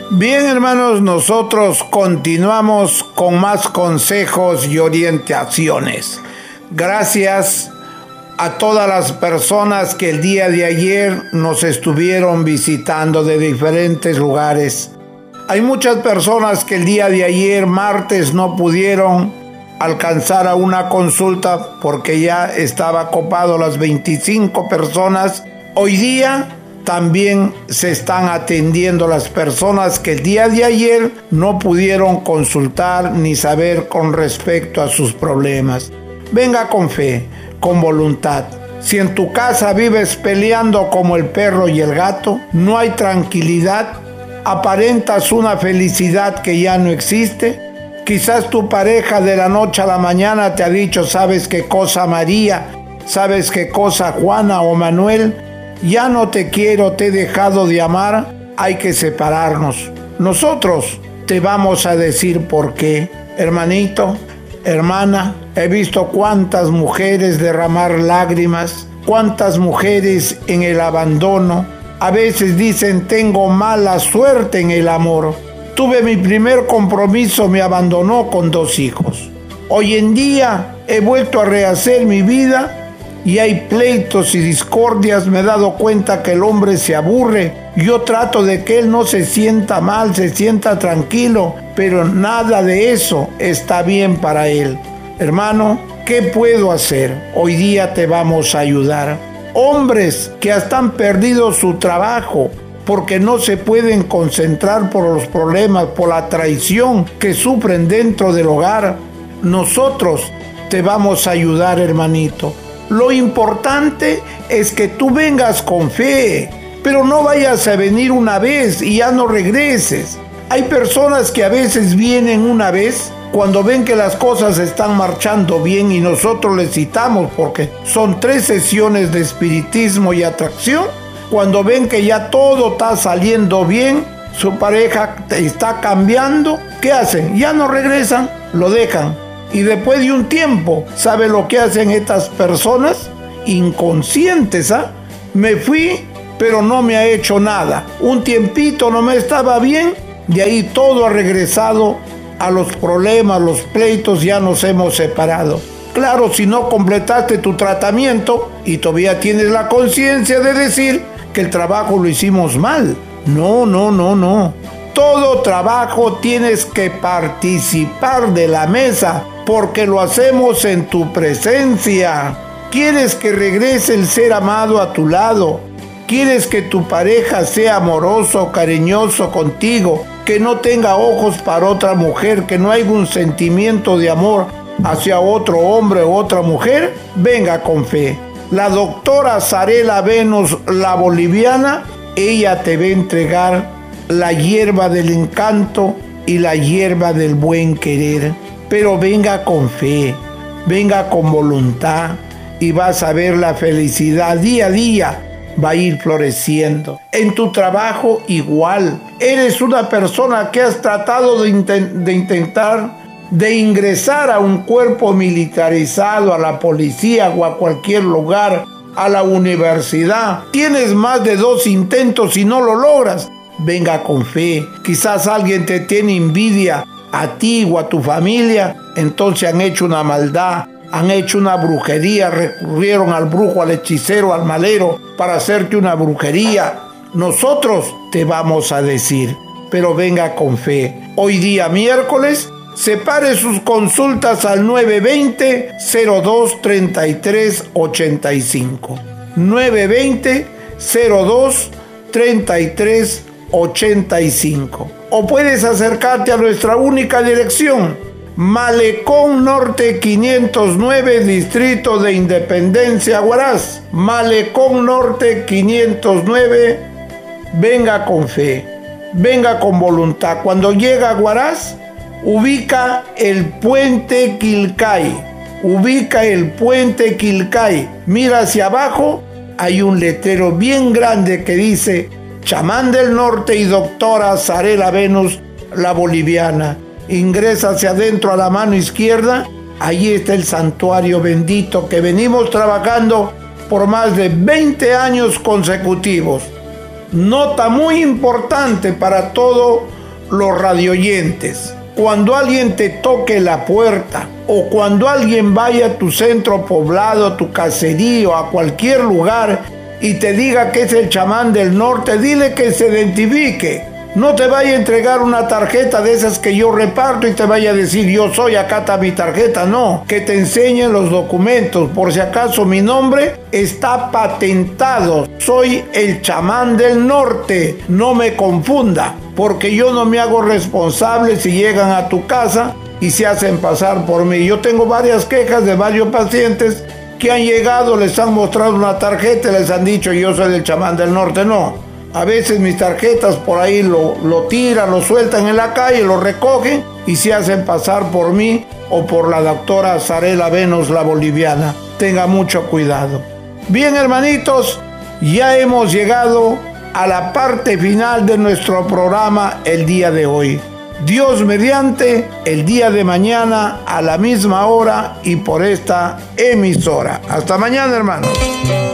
Bien, hermanos, nosotros continuamos con más consejos y orientaciones. Gracias a todas las personas que el día de ayer nos estuvieron visitando de diferentes lugares. Hay muchas personas que el día de ayer, martes, no pudieron alcanzar a una consulta porque ya estaba copado las 25 personas. Hoy día también se están atendiendo las personas que el día de ayer no pudieron consultar ni saber con respecto a sus problemas. Venga con fe, con voluntad. Si en tu casa vives peleando como el perro y el gato, no hay tranquilidad, aparentas una felicidad que ya no existe, quizás tu pareja de la noche a la mañana te ha dicho, ¿sabes qué cosa, María? ¿Sabes qué cosa, Juana o Manuel? Ya no te quiero, te he dejado de amar, hay que separarnos. Nosotros te vamos a decir por qué. Hermanito, hermana, he visto cuántas mujeres derramar lágrimas, cuántas mujeres en el abandono. A veces dicen, tengo mala suerte en el amor. Tuve mi primer compromiso, me abandonó con 2 hijos. Hoy en día he vuelto a rehacer mi vida y hay pleitos y discordias. Me he dado cuenta que el hombre se aburre. Yo trato de que él no se sienta mal, se sienta tranquilo, pero nada de eso está bien para él. Hermano, ¿qué puedo hacer? Hoy día te vamos a ayudar. Hombres que hasta han perdido su trabajo porque no se pueden concentrar por los problemas, por la traición que sufren dentro del hogar. Nosotros te vamos a ayudar, hermanito. Lo importante es que tú vengas con fe, pero no vayas a venir una vez y ya no regreses. Hay personas que a veces vienen una vez cuando ven que las cosas están marchando bien y nosotros les citamos porque son 3 sesiones de espiritismo y atracción. Cuando ven que ya todo está saliendo bien, su pareja está cambiando, ¿qué hacen? Ya no regresan, lo dejan. Y después de un tiempo, ¿sabe lo que hacen estas personas? Inconscientes, ¿ah? Me fui, pero no me ha hecho nada. Un tiempito no me estaba bien, de ahí todo ha regresado a los problemas, los pleitos, ya nos hemos separado. Claro, si no completaste tu tratamiento y todavía tienes la conciencia de decir que el trabajo lo hicimos mal. No. Todo trabajo tienes que participar de la mesa porque lo hacemos en tu presencia. ¿Quieres que regrese el ser amado a tu lado? ¿Quieres que tu pareja sea amoroso, cariñoso contigo? Que no tenga ojos para otra mujer, que no haya un sentimiento de amor hacia otro hombre o otra mujer. Venga con fe. La doctora Sarela Venus, la boliviana, ella te va a entregar la hierba del encanto y la hierba del buen querer. Pero venga con fe, venga con voluntad y vas a ver la felicidad día a día. Va a ir floreciendo. En tu trabajo igual. Eres una persona que has tratado de intentar de ingresar a un cuerpo militarizado, a la policía o a cualquier lugar, a la universidad. Tienes más de 2 intentos y no lo logras. Venga con fe. Quizás alguien te tiene envidia a ti o a tu familia. Entonces han hecho una maldad, han hecho una brujería, recurrieron al brujo, al hechicero, al malero para hacerte una brujería. Nosotros te vamos a decir, pero venga con fe. Hoy día miércoles, separe sus consultas al 920-02-33-85. 920-02-33-85. O puedes acercarte a nuestra única dirección, Malecón Norte 509, Distrito de Independencia, Huaraz. Malecón Norte 509. Venga con fe, venga con voluntad. Cuando llega a Huaraz, ubica el puente Quilcay. Mira hacia abajo, hay un letrero bien grande que dice Chamán del Norte y doctora Sarela Venus, la boliviana. Ingresa hacia adentro a la mano izquierda, allí está el santuario bendito que venimos trabajando por más de 20 años consecutivos. Nota muy importante para todos los radioyentes. Cuando alguien te toque la puerta o cuando alguien vaya a tu centro poblado, a tu caserío, a cualquier lugar y te diga que es el chamán del norte, dile que se identifique. No te vaya a entregar una tarjeta de esas que yo reparto y te vaya a decir yo soy, acá está mi tarjeta. No, que te enseñen los documentos. Por si acaso mi nombre está patentado. Soy el chamán del norte. No me confunda, porque yo no me hago responsable si llegan a tu casa y se hacen pasar por mí. Yo tengo varias quejas de varios pacientes que han llegado, les han mostrado una tarjeta y les han dicho yo soy el chamán del norte. No. A veces mis tarjetas por ahí lo tiran, lo sueltan en la calle, lo recogen y se hacen pasar por mí o por la doctora Zarela Venus, la boliviana. Tenga mucho cuidado. Bien, hermanitos, ya hemos llegado a la parte final de nuestro programa el día de hoy. Dios mediante, el día de mañana a la misma hora y por esta emisora. Hasta mañana, hermanos.